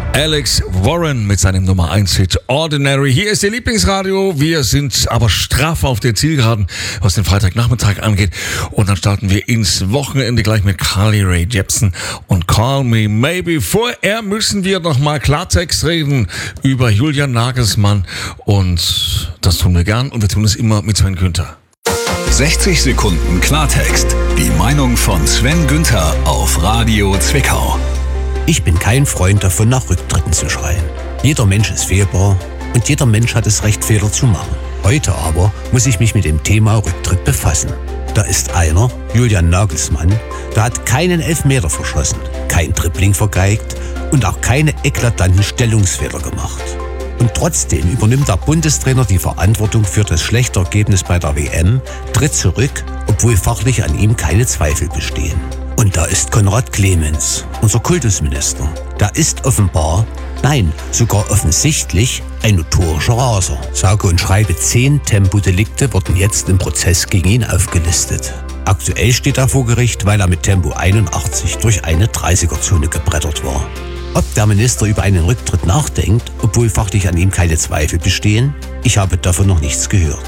Alex Warren mit seinem Nummer 1 Hit Ordinary. Hier ist Ihr Lieblingsradio. Wir sind aber straff auf der Zielgeraden, was den Freitagnachmittag angeht. Und dann starten wir ins Wochenende gleich mit Carly Rae Jepsen und Call Me Maybe. Vorher müssen wir noch mal Klartext reden über Julian Nagelsmann. Und das tun wir gern. Und wir tun es immer mit Sven Günther. 60 Sekunden Klartext. Die Meinung von Sven Günther auf Radio Zwickau. Ich bin kein Freund davon, nach Rücktritten zu schreien. Jeder Mensch ist fehlbar und jeder Mensch hat das Recht, Fehler zu machen. Heute aber muss ich mich mit dem Thema Rücktritt befassen. Da ist einer, Julian Nagelsmann, der hat keinen Elfmeter verschossen, kein Dribbling vergeigt und auch keine eklatanten Stellungsfehler gemacht. Und trotzdem übernimmt der Bundestrainer die Verantwortung für das schlechte Ergebnis bei der WM, tritt zurück, obwohl fachlich an ihm keine Zweifel bestehen. Und da ist Konrad Clemens, unser Kultusminister. Da ist offenbar, nein, sogar offensichtlich ein notorischer Raser. Sage und schreibe 10 Tempodelikte wurden jetzt im Prozess gegen ihn aufgelistet. Aktuell steht er vor Gericht, weil er mit Tempo 81 durch eine 30er-Zone gebrettert war. Ob der Minister über einen Rücktritt nachdenkt, obwohl fachlich an ihm keine Zweifel bestehen? Ich habe davon noch nichts gehört.